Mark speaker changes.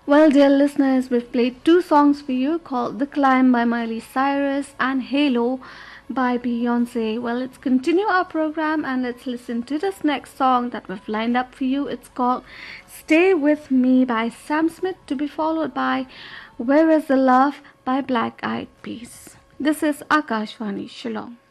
Speaker 1: Well, dear listeners, we've played two songs for you called The Climb by Miley Cyrus and Halo by Beyonce. Well, let's continue our program and let's listen to this next song that we've lined up for you. It's called Stay With Me by Sam Smith, to be followed by Where Is the Love by Black Eyed Peas. This is Akashvani. Shalom.